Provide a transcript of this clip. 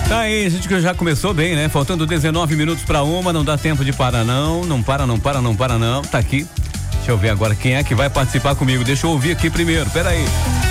Tá aí, a gente que já começou bem, né? Faltando 19 minutos pra 1, não dá tempo de parar não, não para não, tá aqui. Deixa eu ver agora quem é que vai participar comigo, deixa eu ouvir aqui primeiro, peraí.